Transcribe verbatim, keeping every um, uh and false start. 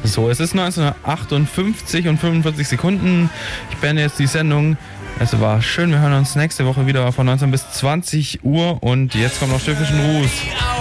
So, es ist neunzehn Uhr achtundfünfzig und fünfundvierzig Sekunden. Ich beende jetzt die Sendung. Es war schön, wir hören uns nächste Woche wieder von neunzehn bis zwanzig Uhr und jetzt kommt noch Stöckischen Ruß.